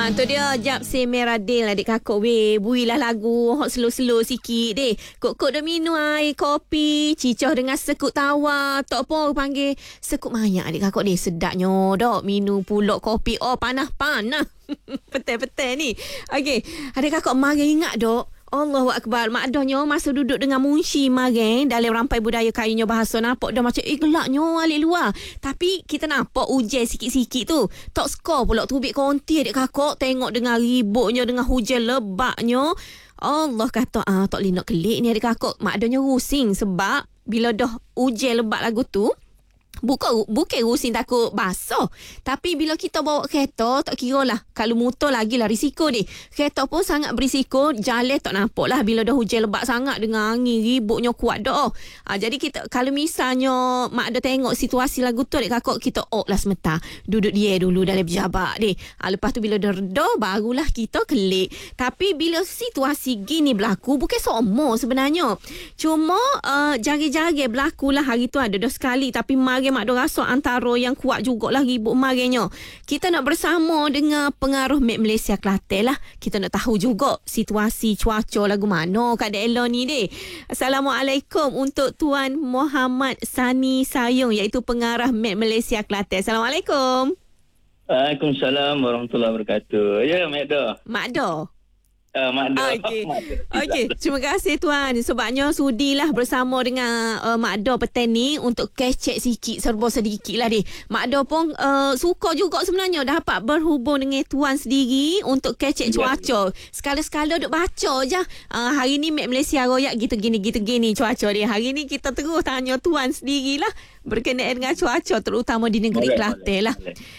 Tu dia Jap Se Meradil adik kakak weh. Builah lagu hot slow-slow sikit deh. Kok-kok dah minum air kopi, cicoh dengan sekut tawa. Tak apa panggil sekut mayak adik kakak deh. Sedapnya dok minum pulak kopi. Oh panas-panas. Petai-petai ni. Okey, adik kakak mari ingat dok. Allahu Akbar. Mak dohnya masa duduk dengan Munshi Mareng dalam rampai budaya kayunya bahasa nampak dah macam gelaknya alik luar. Tapi kita nampak ujian sikit-sikit tu. Tak skor pula tubik konti adik kakak. Tengok dengan ributnya, dengan hujan lebaknya. Allah kata, tak boleh nak kelik ni adik kakak. Mak dohnya rusing sebab bila dah ujian lebak lagu tu, Bukan rusing takut basah. Tapi bila kita bawa kereta, tak kira lah. Kalau motor lagilah risiko ni. Kereta pun sangat berisiko. Jalan tak nampak lah bila dah hujan lebat sangat dengan angin ributnya kuat dah. Jadi kita, kalau misalnya mak dah tengok situasi lagu tu adik kakak, kita lah sementara. Duduk dia dulu dalam pejabat ni. Lepas tu bila dah reda, barulah kita kelik. Tapi bila situasi gini berlaku, bukan semua sebenarnya. Cuma jari-jari berlaku lah hari tu ada dah sekali. Tapi mari mak do rasa antara yang kuat jugalah ribut marinya. Kita nak bersama dengan pengaruh Met Malaysia Kelantan lah. Kita nak tahu juga situasi cuaca lagu mana kat daerah ni deh. Assalamualaikum untuk Tuan Muhammad Sani Sayung iaitu pengarah Met Malaysia Kelantan. Assalamualaikum. Waalaikumsalam warahmatullahi wabarakatuh. Ya, Mak Do. Mak Do. Mak Do. Okey, terima kasih Tuan sebabnya sudilah bersama dengan Mak Do petang ni untuk kecek sikit serba sedikit lah deh. Mak Do pun suka juga sebenarnya dapat berhubung dengan Tuan sendiri untuk kecek cuaca. Sekala-sekala duk baca je. Hari ni Met Malaysia royak gitu-gini cuaca dia. Hari ni kita terus tanya Tuan sendirilah berkenaan dengan cuaca terutama di negeri Kelantan lah.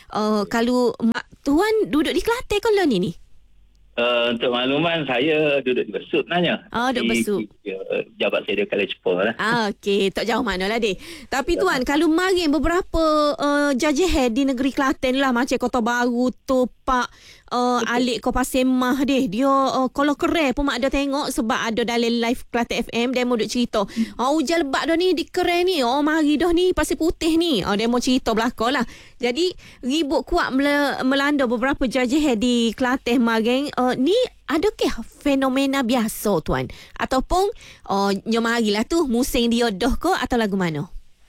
Kalau Tuan duduk di Kelantan ke lah ni? Untuk makluman, saya duduk di Besut nanya. Duduk Besut. Jabat saya di Kuala Lumpur lah. Okey, tak jauh mana lah deh. Tapi Tuan, kalau marin beberapa jajah di negeri Kelantan lah macam Kota Baru, Topak, Alik Kau Pasir Mah deh. Dia kalau keren pun mak ada tengok sebab ada dalam live Kelantan FM demo duk cerita. Hujan lebat dah ni di keren ni. Mari dah ni Pasir Putih ni. Demo cerita belakang lah. Jadi ribut kuat melanda beberapa jajah di Kelantan maring. Ni adakah fenomena biasa Tuan? Ataupun nyomarilah tu musim dia dah ke atau lagu mana?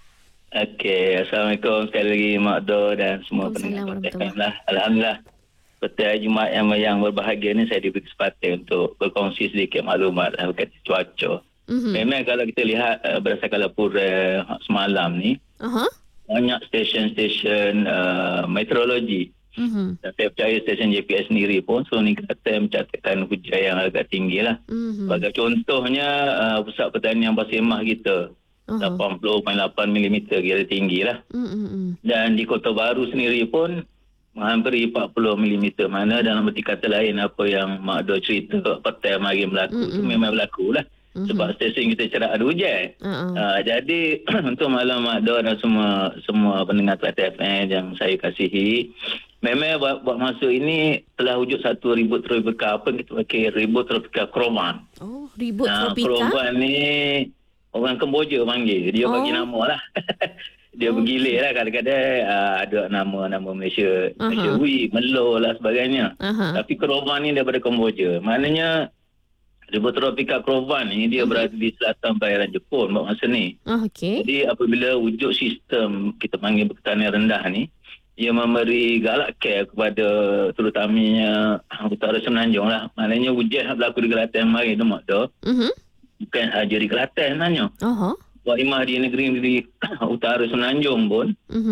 Okey, Assalamualaikum sekali lagi Mak Do dan semua pendengar FM lah. Alhamdulillah. Pada Jumaat yang berbahagia ni saya diberi kesempatan untuk berkongsi sedikit maklumat berkaitan cuaca. Memang kalau kita lihat berdasarkan laporan semalam ni, banyak stesen-stesen meteorologi. Dan saya percaya stesen JPS sendiri pun Seluruh Kelantan mencatatkan hujan yang agak tinggi lah. Sebagai contohnya pusat pertanian Pasir Mah kita 80.8 mm kira tinggi lah. Dan di Kota Baru sendiri pun hampir 40 mm. Mana dalam erti kata lain apa yang Mak Do cerita petang mari berlaku itu memang berlaku lah. Sebab stesen kita cerah ada hujan. Jadi untuk malam Mak Do dan semua pendengar Kelantan FM yang saya kasihi, memang buat masuk ini telah wujud satu ribut tropika. Apa kita pakai ribut tropika Krovan. Ribut tropika. Krovan ni orang Kemboja panggil. Dia bagi nama lah. Dia bergilir lah kadang-kadang ada nama Malaysia, Malaysia Melo lah sebagainya. Tapi Krovan ni daripada Kemboja. Maknanya ribut tropika Krovan ni dia berada di selatan perairan Jepun buat masa ni. Jadi apabila wujud sistem kita panggil berketanian rendah ni, ia memberi galak care kepada terutamanya utara Semenanjung lah. Maknanya hujan berlaku di Kelantan kemarin tu Mak Do. Bukan sahaja di Kelantan sebenarnya. Buat imah di negeri utara Semenanjung pun,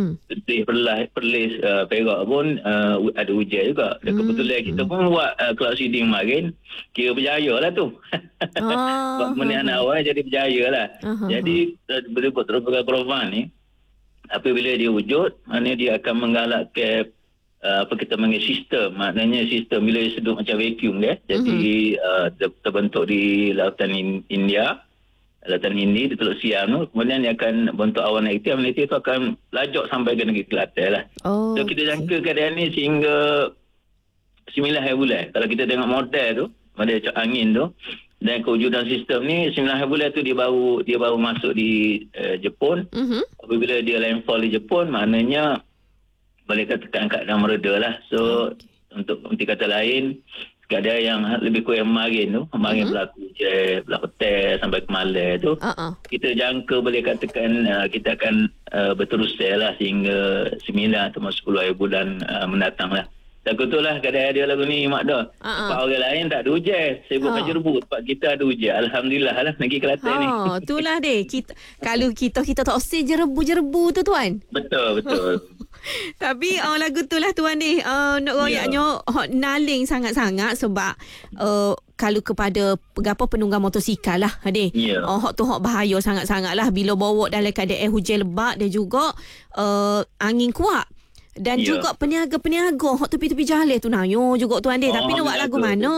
Perlis, Perak pun ada hujan juga. Dan kebetulan kita pun buat cloud seeding kemarin, kira berjaya lah tu. Buat kemenangan awal jadi berjaya lah. Jadi berikut tropika Krovan ni, apabila dia wujud, maknanya dia akan menggalakkan apa kita panggil sistem. Maknanya sistem bila dia sedut macam vacuum dia. Jadi terbentuk di lautan India, lautan Hindi di Teluk Siam tu, kemudian dia akan bentuk awan negatif. Awan negatif tu akan lajak sampai ke negeri Kelantan lah. So kita jangka keadaan ni sehingga 9 hari bulan. Kalau kita tengok model tu, model angin tu, dan kewujudan sistem ni 9 hari bulan tu dia baru masuk di Jepun. Apabila dia landfall di Jepun, maknanya boleh katakan keadaan mereda lah. So untuk pengerti kata lain, kadang yang lebih kurang kemarin berlaku berlaku test sampai ke malam tu, kita jangka boleh katakan kita akan berteruskan lah sehingga 9 atau 10 akhir bulan mendatang lah. Takutlah kadang ada lagu ni Mak Dah. Tempat orang lain tak ada hujan. Saya buat kerja rebut. Tempat kita ada hujan. Alhamdulillah lah negeri Kelantan ni. Itulah deh. Kalau kita tak oseh jerebu tu tuan. Betul. Tapi lagu tu lah tuan ni. Nak royaknya naling sangat-sangat sebab kalau kepada penunggang motosikal lah deh. Hak tu hak bahaya sangat-sangat lah bila bawa dalam keadaan hujan lebat dan juga angin kuat. Dan juga peniaga hak tepi-tepi jalan tu nayo juga tuan deh. Tapi nak buat lagu mana?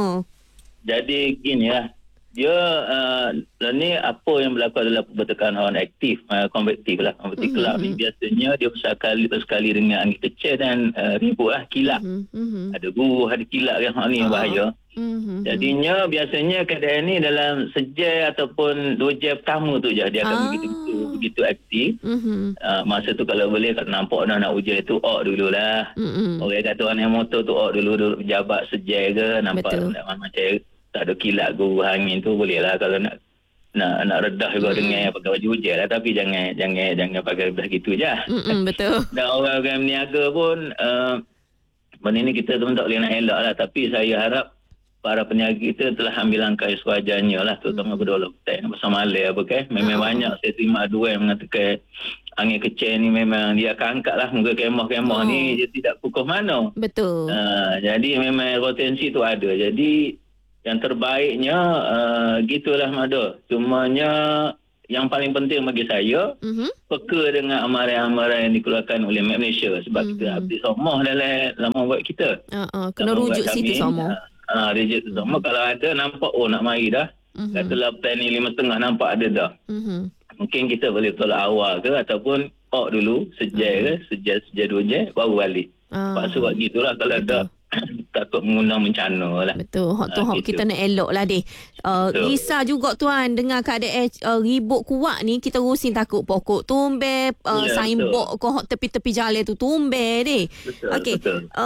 Jadi gini lah. Dia ni apa yang berlaku adalah pertekanan hawan aktif, konvektif lah. Konvektif kelab ni biasanya dia bersekali dengan angin kecil dan ribut lah, kilap. Ada buruh, ada kilap yang hak ni yang bahaya. Jadinya biasanya keadaan ni dalam sejam ataupun 2 jam pertama tu je dia akan begitu aktif. Masa tu kalau boleh kalau nampak nak hujan tu dululah. Orang kata orang yang motor tu dulu pejabat sejam ke nampak macam tak ada kilat guru angin tu boleh lah kalau nak redah juga dengan pakai baju hujan lah, tapi jangan pakai redah gitu je. Betul. Dan orang-orang meniaga pun benda ni kita tak boleh nak elak lah, tapi saya harap para peniaga kita telah ambil langkah sewajarnya lah, terutama kedua lokal bersama Malay memang banyak saya terima aduan yang mengatakan angin kecil ni memang dia akan angkat lah muka kemah ni dia tidak kukuh mana. Betul. Jadi memang potensi tu ada. Jadi yang terbaiknya gitulah Mada. Cumanya yang paling penting bagi saya peka dengan amaran-amaran yang dikeluarkan oleh Malaysia sebab kita update somah dalam laman web kita. Kena rujuk situ somah. Reject tu semua kalau ada nampak nak mari dah. Katalah petani 5.5 nampak ada dah. Mungkin kita boleh tolak awal ke ataupun dulu sejam 2 jam baru balik. Paksa buat gitulah kalau ada takut mengundang bencana lah. Betul. Hak kita nak elok lah deh. Risau juga tuan dengan keadaan ribut kuat ni, kita rusin takut pokok tumbe, signboard ko tepi-tepi jalan tu tumbe deh. Okey.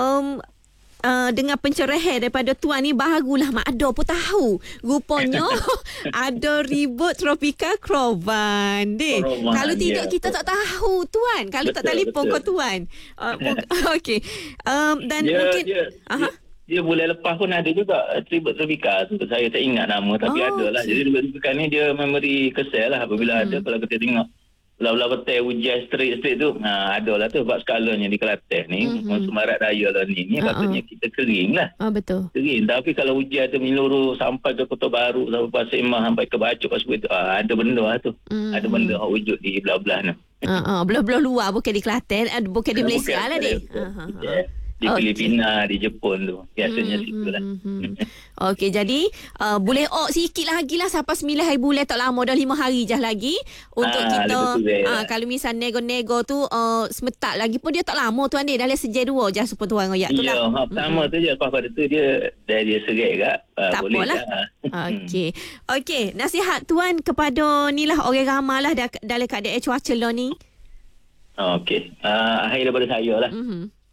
Dengan pencerahan daripada tuan ni barulah Mak Ada pun tahu rupanya ada ribut tropika Krovan deh. Kalau tidak kita tak tahu tuan, kalau tak telefon kau tuan. Okey. Dan mungkin dia bulan lepas pun ada juga ribut tropika tu, saya tak ingat nama tapi ada lah. Jadi ribut tropika ni dia memberi kesal lah apabila ada. Kalau kita tengok belah-belah betul hujan straight tu ada lah tu sebab skalanya di Kelantan ni musim maret raya lah ni patutnya kita kering lah. Betul. Kering, tapi kalau hujan tu menyeluruh sampai ke Kota Baru sampai Pasir Imah sampai ke Bacok pasal itu ada benda lah tu. Ada benda yang wujud di belah-belah ni. Belah-belah luar bukan di Kelantan, bukan di Malaysia lah deh. Di Filipina, di Jepun tu biasanya situ lah. Okey, jadi boleh sikit lagi lah sampai 9 hari bulan, tak lama dah 5 hari je lagi untuk kita kalau misal nego-nego tu semetak lagi pun dia tak lama tuan dia dalam sejam 2 je supaya tuan royak tu lah. Ya, pertama tu je lepas pada tu dia serat kat tak boleh lah. Okey, nasihat tuan kepada ni lah orang ramai lah dalam keadaan cuaca lah ni. Okey, akhir daripada saya lah.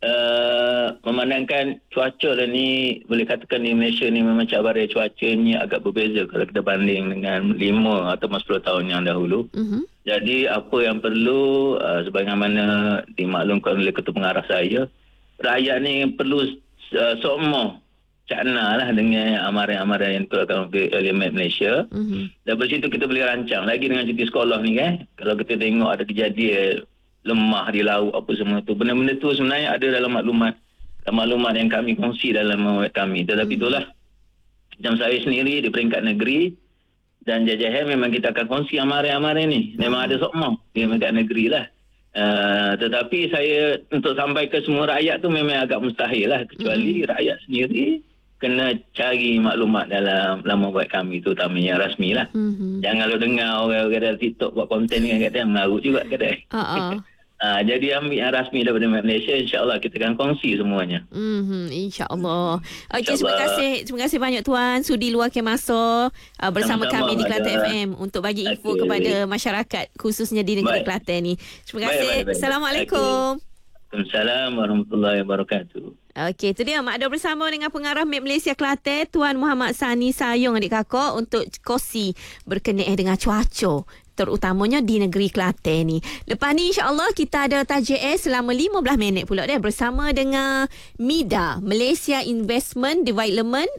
Memandangkan cuaca lah ni boleh katakan di Malaysia ni memang cabaran cuacanya agak berbeza kalau kita banding dengan 5 atau 10 tahun yang dahulu. Jadi apa yang perlu sebagaimana dimaklumkan oleh ketua pengarah saya, rakyat ni perlu sokmo cakna lah dengan amaran-amaran yang dikeluarkan oleh Malaysia. Dan dari situ kita boleh rancang lagi dengan cuti sekolah ni kan. Kalau kita tengok ada kejadian lemah di laut apa semua tu, benda-benda tu sebenarnya ada dalam maklumat yang kami kongsi dalam web kami. Tetapi itulah macam saya sendiri di peringkat negeri dan jajahan memang kita akan kongsi amaran-amaran ni memang ada sokmo di peringkat negeri lah. Tetapi saya untuk sampai ke semua rakyat tu memang agak mustahil lah, kecuali rakyat sendiri kena cari maklumat dalam laman web kami tu, utamanya rasmi lah. Jangan lo dengar orang-orang dalam TikTok buat konten ni kata mengarut juga kata. Jadi ambil yang rasmi daripada Malaysia, insya-Allah kita akan kongsi semuanya. Insya-Allah. Okey, terima kasih banyak tuan sudi luangkan masa bersama kami di Kelantan FM untuk bagi info kepada masyarakat khususnya di negeri Kelantan ni. Terima kasih. Assalamualaikum. Waalaikumsalam warahmatullahi wabarakatuh. Okey, itu dia Mak Dor bersama dengan pengarah MIP Malaysia Kelantan Tuan Muhammad Sani Sayong adik kakak untuk kongsi berkenaan dengan cuaca terutamanya di negeri Kelantan ni. Lepas ni insya-Allah kita ada tajuk selama 15 minit pula deh bersama dengan MIDA, Malaysia Investment Development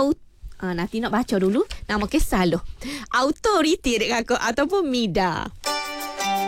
nanti nak baca dulu nama kisah lu. Authority adik kakak ataupun MIDA.